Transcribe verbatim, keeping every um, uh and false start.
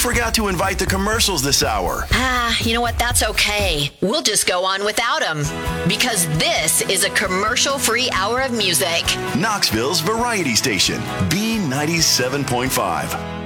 forgot to invite the commercials this hour. Ah, you know what? That's okay. We'll just go on without them. Because this is a commercial-free hour of music. Knoxville's Variety Station, B ninety-seven point five.